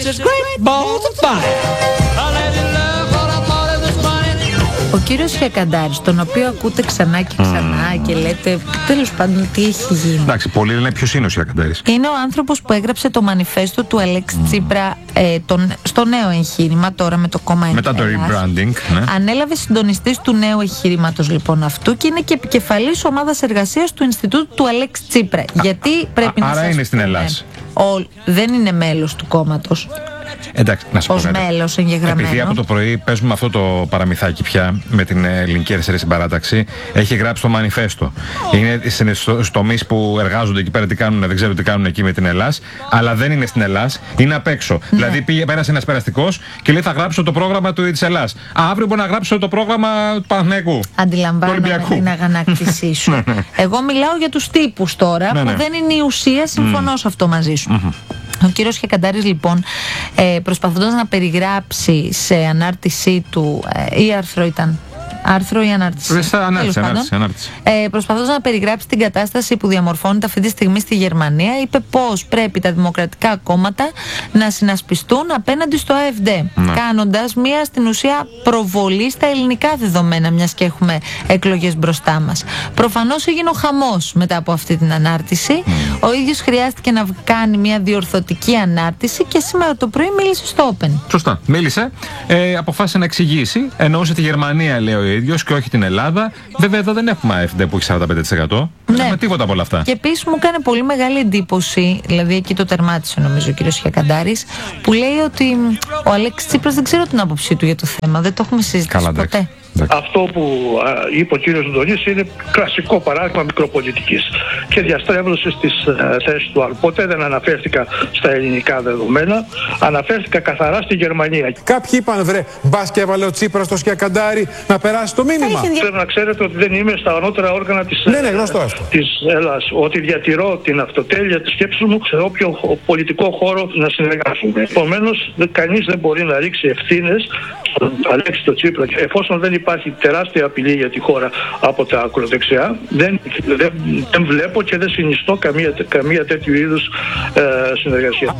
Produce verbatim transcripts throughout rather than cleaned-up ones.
just great balls of fire. Ο κύριος Χιακαντάρης, τον οποίο ακούτε ξανά και ξανά mm. και λέτε τέλος πάντων τι έχει γίνει. Εντάξει, πολλοί λένε ποιος είναι ο Χιακαντάρης. Είναι ο άνθρωπος που έγραψε το μανιφέστο του Αλέξη mm. Τσίπρα ε, τον, στο νέο εγχείρημα, τώρα με το κόμμα μετά Ελλάς. Το rebranding. Ναι. Ανέλαβε συντονιστής του νέου εγχειρήματος λοιπόν αυτού και είναι και επικεφαλής ομάδας εργασίας του Ινστιτούτου του Αλέξη Τσίπρα. Α, Γιατί πρέπει α, να άρα σας είναι στην Ελλάδα. Δεν είναι μέλος του κόμματος. Εντάξει, να σας πω. Ως μέλος εγγεγραμμένο. Επειδή από το πρωί παίζουμε αυτό το παραμυθάκι πια με την Ελληνική Αριστερή Συμπαράταξη, έχει γράψει το μανιφέστο. Είναι στους τομείς που εργάζονται εκεί πέρα, τι κάνουν, δεν ξέρω τι κάνουν εκεί με την Ελλάδα, αλλά δεν είναι στην Ελλάδα, είναι απ' έξω. Ναι. Δηλαδή πήγε, πέρασε ένας περαστικός και λέει θα γράψω το πρόγραμμα του της Ελλάδας. Αύριο μπορεί να γράψω το πρόγραμμα του Παναθηναϊκού. Αντιλαμβάνομαι την αγανάκτησή σου. Εγώ μιλάω για τους τύπους τώρα, ναι, ναι. που δεν είναι η ουσία, συμφωνώ mm. σε αυτό μαζί σου. Mm-hmm. Ο κύριος Χιακαντάρης λοιπόν, ε, προσπαθώντας να περιγράψει σε ανάρτησή του, ε, ή άρθρο ήταν, άρθρο ή ανάρτηση. Ανάρτηση, ανάρτηση, ανάρτηση. Ε, προσπαθώντας να περιγράψει την κατάσταση που διαμορφώνεται αυτή τη στιγμή στη Γερμανία, είπε πως πρέπει τα δημοκρατικά κόμματα να συνασπιστούν απέναντι στο ΑΕΦΔ. Ναι. Κάνοντας μία στην ουσία προβολή στα ελληνικά δεδομένα, μιας και έχουμε εκλογές μπροστά μας. Προφανώς έγινε ο χαμός μετά από αυτή την ανάρτηση. Mm. Ο ίδιος χρειάστηκε να κάνει μία διορθωτική ανάρτηση και σήμερα το πρωί μίλησε στο Open. Σωστά. Μίλησε. Ε, αποφάσισε να εξηγήσει. Εννοούσε τη Γερμανία, λέει ο ίδιος, και όχι την Ελλάδα. Βέβαια, εδώ δεν έχουμε ΑΕΦΔ που έχει σαράντα πέντε τοις εκατό. Ναι. Δεν έχουμε τίποτα από όλα αυτά. Και επίσης μου έκανε πολύ μεγάλη εντύπωση, δηλαδή εκεί το τερμάτισε νομίζω ο κύριος Χιακαντάρης, που λέει ότι ο Αλέξης Τσίπρας δεν ξέρω την άποψή του για το θέμα. Δεν το έχουμε συζητήσει Καλά, ποτέ. Αυτό που α, είπε ο κύριος Δονής είναι κλασικό παράδειγμα μικροπολιτικής και διαστρέβλωσης της θέσης του άλλου. Ποτέ δεν αναφέρθηκα στα ελληνικά δεδομένα, αναφέρθηκα καθαρά στη Γερμανία. Κάποιοι είπαν βρε, μπας και έβαλε ο Τσίπρας στο Χιακαντάρη να περάσει το μήνυμα. Πρέπει να ξέρετε ότι δεν είμαι στα ανώτερα όργανα της, ναι, ναι, γνωστός. της Ελλάδας. Ότι διατηρώ την αυτοτέλεια της σκέψης μου σε όποιο πολιτικό χώρο να συνεργάσουμε. Επομένως, κανείς δεν μπορεί να ρίξει ευθύνες στον Αλέξη το Τσίπρα, εφόσον δεν υπάρχει τεράστια απειλή για τη χώρα από τα ακροδεξιά. Δεν, δεν, δεν βλέπω και δεν συνιστώ καμία, καμία τέτοιου είδους ε, συνεργασία.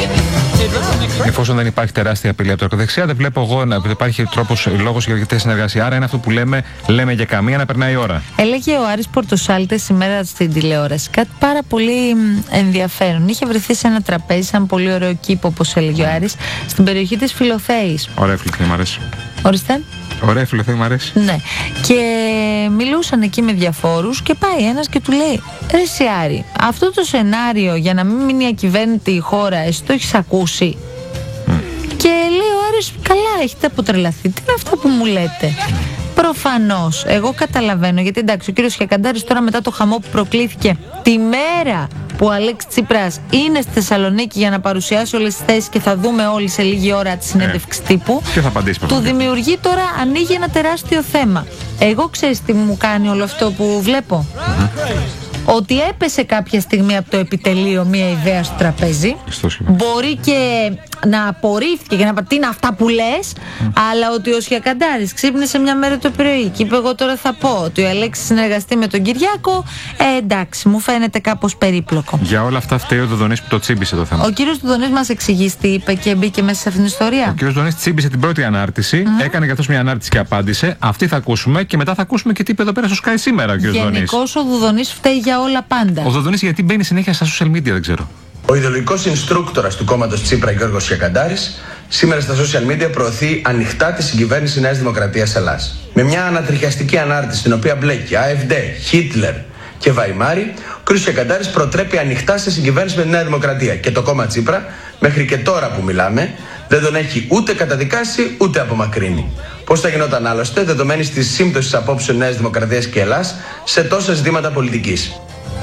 Εφόσον δεν υπάρχει τεράστια απειλή από τα ακροδεξιά, δεν βλέπω εγώ να υπάρχει τρόπος, λόγος για τέτοια συνεργασία. Άρα είναι αυτό που λέμε, λέμε για καμία να περνάει η ώρα. Έλεγε ο Άρης Πορτοσάλτες σήμερα στην τηλεόραση κάτι πάρα πολύ ενδιαφέρον. Είχε βρεθεί σε ένα τραπέζι, σαν πολύ ωραίο κήπο, όπως έλεγε ο Άρης, στην περιοχή της Φιλοθέης. Ωραία, φίλοι, μου αρέσει. Ορίστε. Ωραία, Φιλοθέη, μου αρέσει. Ναι. Και μιλούσαν εκεί με διαφόρους και πάει ένας και του λέει: ρε Σιάρη, αυτό το σενάριο για να μην μείνει ακυβέρνητη η χώρα, εσύ το έχεις ακούσει? Mm. Και λέει ο Άρης: καλά, έχετε αποτρελαθεί. Τι είναι αυτό που μου λέτε? Mm. Προφανώς, εγώ καταλαβαίνω, γιατί εντάξει, ο κύριος Χιακαντάρης τώρα μετά το χαμό που προκλήθηκε τη μέρα που ο Αλέξης Τσίπρας είναι στη Θεσσαλονίκη για να παρουσιάσει όλες τις θέσεις και θα δούμε όλοι σε λίγη ώρα τη συνέντευξη τύπου, και θα απαντήσει, του δημιουργεί τώρα, ανοίγει ένα τεράστιο θέμα. Εγώ ξέρεις τι μου κάνει όλο αυτό που βλέπω? Mm-hmm. Ότι έπεσε κάποια στιγμή από το επιτελείο μια ιδέα στο τραπέζι. Μπορεί και να απορρίφθηκε και να πει τι είναι αυτά που λες, mm. αλλά ότι ο Χιακαντάρης ξύπνησε μια μέρα το πρωί και είπε: εγώ τώρα θα πω ότι ο Αλέξης συνεργαστεί με τον Κυριάκο. Ε, εντάξει, μου φαίνεται κάπως περίπλοκο. Για όλα αυτά φταίει ο Δουδονής που το τσίμπησε το θέμα. Ο κύριος Δουδονής μας εξηγήσει τι είπε και μπήκε μέσα σε αυτήν την ιστορία. Ο κύριος Δουδονής τσίμπησε την πρώτη ανάρτηση, mm. έκανε για αυτός μια ανάρτηση και απάντησε. Αυτή θα ακούσουμε και μετά θα ακούσουμε και τι είπε εδώ πέρα στο Sky σήμερα ο κύριος Δουδονής. Γενικώς ο Δουδονής φταίει για όλα πάντα. Ο Δουδονής γιατί μπαίνει συνέχεια στα social media, δεν ξέρω. Ο ιδεολογικός instructorας του κόμματος Τσίπρα, Γιώργος Χιακαντάρης, σήμερα στα social media προωθεί ανοιχτά τη συγκυβέρνηση Νέας Δημοκρατίας Ελλάς. Με μια ανατριχιαστική ανάρτηση στην οποία μπλέκει ΑΕΦΔ, Χίτλερ και Βαϊμάρη, ο κ. Χιακαντάρης προτρέπει ανοιχτά σε συγκυβέρνηση με τη Νέα Δημοκρατία. Και το κόμμα Τσίπρα, μέχρι και τώρα που μιλάμε, δεν τον έχει ούτε καταδικάσει ούτε απομακρύνει. Πώς θα γινόταν άλλωστε, δεδομένη τη σύμπτωση απόψεων Νέας Δημοκρατίας και Ελλάς σε τόσα ζητήματα πολιτικής.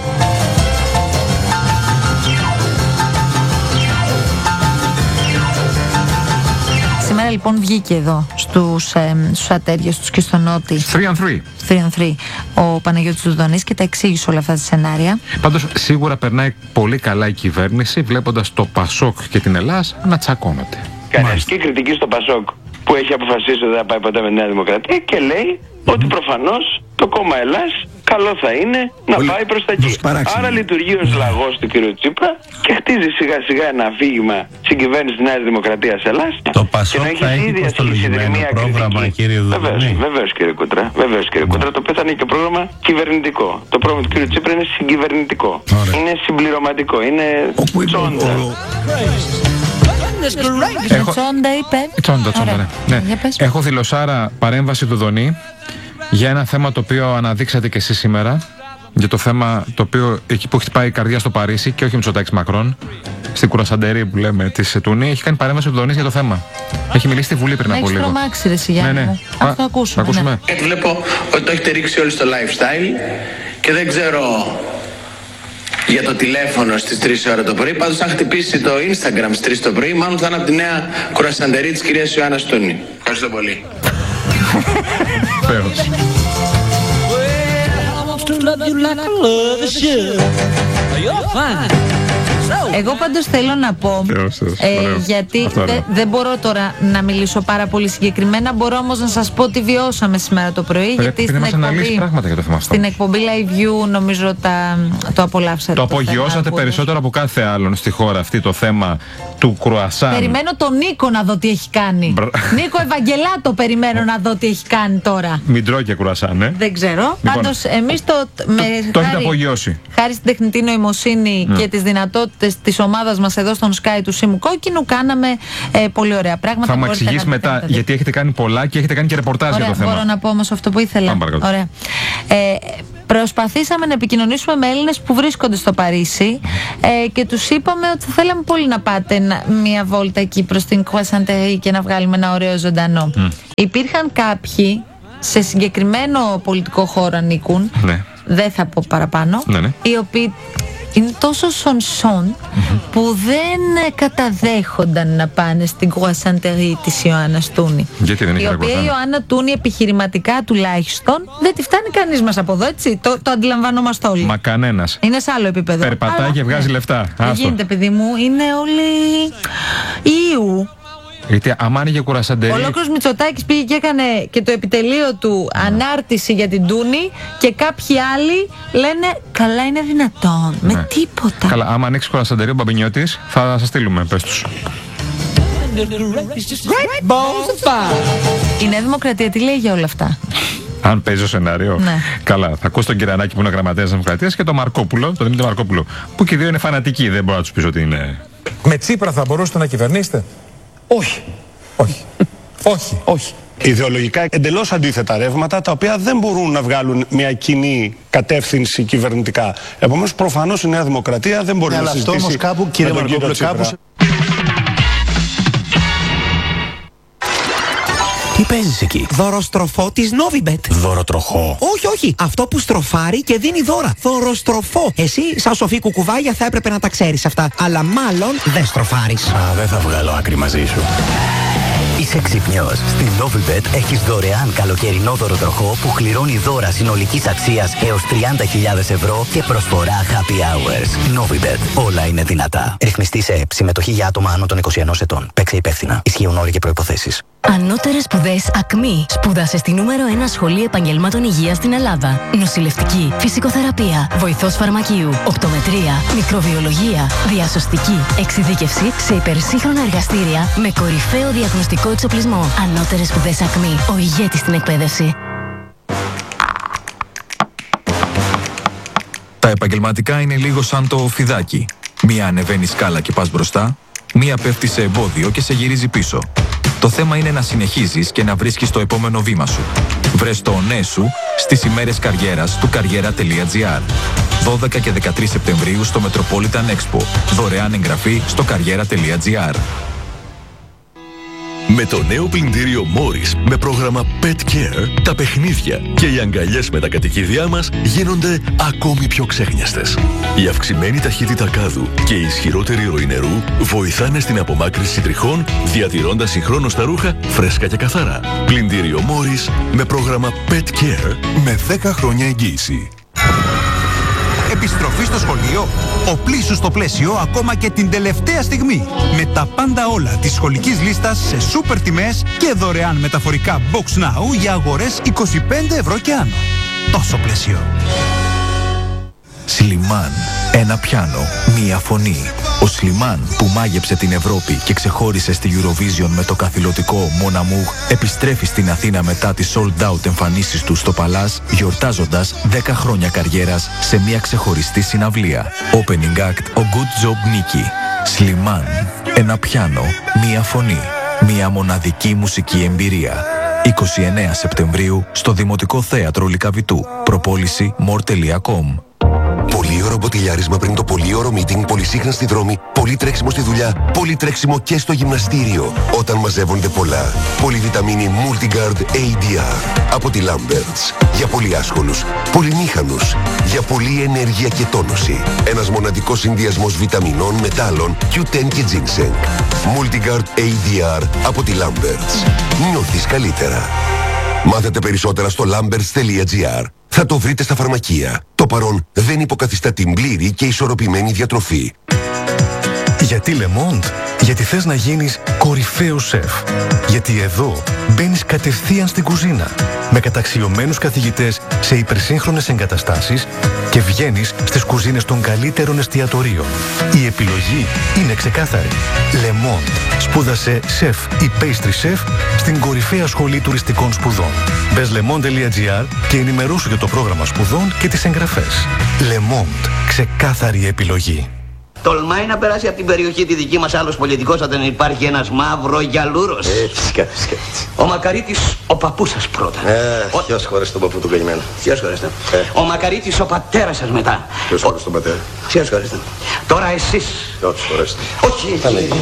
Σήμερα λοιπόν βγήκε εδώ στους, ε, στους Ατέριες τους και στο Νότι τρία τρία τρία τρία ο Παναγιώτης Δουδονής και τα εξήγησε όλα αυτά τα σενάρια. Πάντως σίγουρα περνάει πολύ καλά η κυβέρνηση βλέποντας το Πασόκ και την Ελλάδα να τσακώνονται. Κάνει ασκή κριτική στο Πασόκ που έχει αποφασίσει ότι δεν θα πάει ποτέ με Νέα Δημοκρατία και λέει ότι προφανώς το κόμμα Ελλάς καλό θα είναι να Πολύ... πάει προς τα εκεί. Άρα λειτουργεί ως λαγός του κ. Τσίπρα και χτίζει σιγά σιγά ένα αφήγημα στην κυβέρνηση της Νέας Δημοκρατίας Ελλάς. Το ΠΑΣΟΚ θα έχει προστολογημένο πρόγραμμα, κύριε Δουδενή. Βεβαίως κύριε Κούτρα, βεβαίως κύριε Κούτρα, το οποίο θα είναι και πρόγραμμα κυβερνητικό. Το πρόγραμμα του κ. Τσίπρα είναι συγκυβερνητικό. Ωραία. Είναι συμπληρωματικό, είναι τσόντα. Έχω... Τσόντα είπε. Τσόντα, τσόντα, ναι. ναι. Έχω δηλωσάρα παρέμβαση του Δονή για ένα θέμα το οποίο αναδείξατε και εσείς σήμερα. Για το θέμα το οποίο εκεί που έχει πάει η καρδιά στο Παρίσι και όχι Μητσοτάκης Μακρόν, στην κουρασαντερή που λέμε τη Τούνη, έχει κάνει παρέμβαση του Δονής για το θέμα. Έχει μιλήσει στη Βουλή πριν από λίγο. Έχει τρομάξει, ρε Σιγιάννη. Ναι, ναι. Ας το ακούσουμε. Το ακούσουμε. Ναι. Βλέπω ότι το έχετε ρίξει όλοι στο lifestyle και δεν ξέρω για το τηλέφωνο στις τρεις ώρα το πρωί. Πάντως αν χτυπήσει το Instagram στις τρεις το πρωί, μάλλον θα είναι από τη νέα κουρασαντερή της κυρίας Ιωάννας Τούνη. Ευχαριστώ πολύ. Φέος. Εγώ πάντως θέλω να πω, ε, γιατί δεν δε μπορώ τώρα να μιλήσω πάρα πολύ συγκεκριμένα, μπορώ όμως να σας πω ότι βιώσαμε σήμερα το πρωί. Πρέπει γιατί στην εκπομπή, για το θέμα στην εκπομπή Live View νομίζω τα, το απολαύσατε. Το απογειώσατε περισσότερο από κάθε άλλον στη χώρα αυτή το θέμα του κρουασάν. Περιμένω τον Νίκο να δω τι έχει κάνει. Μπρα... Νίκο Ευαγγελάτο περιμένω να δω τι έχει κάνει τώρα. Μην τρώει και κρουασάν, ε. Δεν ξέρω. Λοιπόν, πάντως εμείς το, με το έχετε απογειώσει. Χάρη στην τεχνητή νοημοσύνη mm. και τις δυνατότητες της ομάδας μας εδώ στον Sky του Σίμου Κόκκινου κάναμε ε, πολύ ωραία πράγματα. Θα μου εξηγήσει μετά να γιατί έχετε κάνει πολλά και έχετε κάνει και ρεπορτάζ ωραία, για το θέμα. Μπορώ να πω όμως αυτό που ήθελα. Ωραία. Ε, προσπαθήσαμε να επικοινωνήσουμε με Έλληνες που βρίσκονται στο Παρίσι ε, και τους είπαμε ότι θα θέλαμε πολύ να πάτε να, μία βόλτα εκεί προς την Croissanterie και να βγάλουμε ένα ωραίο ζωντανό. Mm. Υπήρχαν κάποιοι σε συγκεκριμένο πολιτικό χώρο ανήκουν, ναι. δεν θα πω παραπάνω, ναι, ναι. οι οποίοι είναι τόσο σονσόν mm-hmm. που δεν καταδέχονταν να πάνε στην Croissanterie της Ιωάννας Τούνη. Γιατί δεν η οποία η Ιωάννα Τούνη επιχειρηματικά τουλάχιστον δεν τη φτάνει κανείς μας από εδώ, έτσι. Το, το αντιλαμβανόμαστε όλοι. Μα κανένας. Είναι σε άλλο επίπεδο. Περπατάει αλλά, και βγάζει ναι. λεφτά. Δεν γίνεται, παιδί μου, είναι όλοι Ιου. Γιατί άμα άνοιγε κουρασαντερή. Ολόκληρος Μητσοτάκης πήγε και έκανε και το επιτελείο του yeah. ανάρτηση για την Τούνη και κάποιοι άλλοι λένε καλά είναι δυνατόν, yeah. με τίποτα. Καλά, άμα ανοίξει κουρασαντερή ο Μπαμπινιώτης θα σας στείλουμε, πες τους. Η Νέα Δημοκρατία τι λέει για όλα αυτά? Αν παίζει το σενάριο. Ναι. Καλά, θα ακούσει τον Κυρανάκη που είναι γραμματέας της Δημοκρατίας και τον Μαρκόπουλο, τον Δημήτρη Μαρκόπουλο. Που και οι δύο είναι φανατικοί, δεν μπορώ να τους πεις ότι είναι. Με Τσίπρα θα μπορούσατε να κυβερνήσετε? Όχι. Όχι. Όχι. Όχι. Ιδεολογικά εντελώς αντίθετα ρεύματα, τα οποία δεν μπορούν να βγάλουν μια κοινή κατεύθυνση κυβερνητικά. Επομένως, προφανώς η Νέα Δημοκρατία δεν μπορεί ναι, να συζητήσει. Αυτό όμως κάπου, κύριε Μαρκόπουλο, κάπου. Τι παίζεις εκεί? Δωροστροφό της Novibet. Δωροτροχό? Όχι, όχι. Αυτό που στροφάρει και δίνει δώρα. Δωροστροφό. Εσύ, σαν σοφή κουκουβάγια, θα έπρεπε να τα ξέρεις αυτά. Αλλά μάλλον δεν στροφάρεις. Α, δεν θα βγάλω άκρη μαζί σου. Είσαι ξυπνιός. Στην Novibet έχεις δωρεάν καλοκαιρινό δωροτροχό που κληρώνει δώρα συνολικής αξίας έως τριάντα χιλιάδες ευρώ και προσφορά happy hours. Novibet. Όλα είναι δυνατά. Ρυθμιστή σε ΕΕΠ. Συμμετοχή για άτομα άνω των είκοσι ενός ετών. Παίξε υπεύθυνα. Ισχύουν όροι και προϋποθέσεις. Ανώτερες σπουδές ΑΚΜΗ. Σπούδασε στη νούμερο ένα σχολή επαγγελμάτων υγείας στην Ελλάδα. Νοσηλευτική, φυσικοθεραπεία, βοηθός φαρμακείου, οπτομετρία, μικροβιολογία, διασωστική, εξειδίκευση σε υπερσύγχρονα εργαστήρια με κορυφαίο διαγνωστικό εξοπλισμό. Ανώτερες σπουδές ΑΚΜΗ. Ο ηγέτης στην εκπαίδευση. Τα επαγγελματικά είναι λίγο σαν το φιδάκι. Μία ανεβαίνει σκάλα και πας μπροστά, μία πέφτει σε εμπόδιο και σε γυρίζει πίσω. Το θέμα είναι να συνεχίζεις και να βρίσκεις το επόμενο βήμα σου. Βρες το ναι σου στις ημέρες καριέρας του καριέρα τελεία τζι άρ. δώδεκα και δεκατρείς Σεπτεμβρίου στο Metropolitan Expo. Δωρεάν εγγραφή στο καριέρα τελεία τζι άρ. Με το νέο πλυντήριο Morris με πρόγραμμα Pet Care, τα παιχνίδια και οι αγκαλιές με τα κατοικίδια μας γίνονται ακόμη πιο ξέχνιαστες. Η αυξημένη ταχύτητα κάδου και η ισχυρότερη ροή νερού βοηθάνε στην απομάκρυνση τριχών, διατηρώντας συγχρόνως τα ρούχα φρέσκα και καθαρά. Πλυντήριο Morris με πρόγραμμα Pet Care με δέκα χρόνια εγγύηση. Επιστροφή στο σχολείο, οπλίσου στο πλαίσιο ακόμα και την τελευταία στιγμή. Με τα πάντα όλα της σχολικής λίστας σε σούπερ τιμές και δωρεάν μεταφορικά Box Now για αγορές είκοσι πέντε ευρώ και άνω. τόσο πλαίσιο. Σλιμάν. Ένα πιάνο, μία φωνή. Ο Σλιμάν που μάγεψε την Ευρώπη και ξεχώρισε στη Eurovision με το καθηλωτικό Mon Amour επιστρέφει στην Αθήνα μετά τις sold out εμφανίσεις του στο Παλάς, γιορτάζοντας δέκα χρόνια καριέρας σε μια ξεχωριστή συναυλία. Opening act, ο Good Job Nicky. Σλιμάν. Ένα πιάνο, μία φωνή. Μια μοναδική μουσική εμπειρία. είκοσι εννέα Σεπτεμβρίου στο Δημοτικό Θέατρο Λυκαβητού. Προπόληση more τελεία com. Πολύ ωραίο μποτιλιάρισμα πριν το πολύ ωραίο meeting, πολύ σύγχρονα στη δρόμη, πολύ τρέξιμο στη δουλειά, πολύ τρέξιμο και στο γυμναστήριο. Όταν μαζεύονται πολλά. Πολυβιταμίνη Multigard έι ντι αρ από τη Lamberts. Για πολύ άσχολους, πολυμήχανους, για πολλή ενέργεια και τόνωση. Ένας μοναδικός συνδυασμός βιταμινών, μετάλλων, κιου τεν και ginseng. Multigard έι ντι αρ από τη Lamberts. Νιώθεις καλύτερα. Μάθετε περισσότερα στο lamberts τελεία gr. Θα το βρείτε στα φαρμακεία. Το παρόν δεν υποκαθιστά την πλήρη και ισορροπημένη διατροφή. Γιατί Le Monde? Γιατί θες να γίνεις κορυφαίος σεφ. Γιατί εδώ μπαίνεις κατευθείαν στην κουζίνα με καταξιωμένους καθηγητές σε υπερσύγχρονες εγκαταστάσεις και βγαίνεις στις κουζίνες των καλύτερων εστιατορίων. Η επιλογή είναι ξεκάθαρη. Le Monde. Σπούδασε σεφ ή pastry chef στην κορυφαία σχολή τουριστικών σπουδών. Μπες le monde τελεία gr και ενημερώσου για το πρόγραμμα σπουδών και τις εγγραφές. Le Monde. Ξεκάθαρη επιλογή. Τολμάει να περάσει από την περιοχή τη δική μας άλλος πολιτικός όταν υπάρχει ένας μαύρο γυαλούρος. Ε, φυσικά, φυσικά. Ο Μακαρίτης, ο παππούς σας πρώτα. Ε, ο... ποιος χωρέσει τον παππού του καημένου. Ποιος χωρέσει τον. Ε. Ο Μακαρίτης, ο πατέρας σας μετά. Ποιος χωρέσει τον πατέρα. Ποιος χωρέσει τον. Τώρα εσείς. Ποιος χωρέσει. Όχι,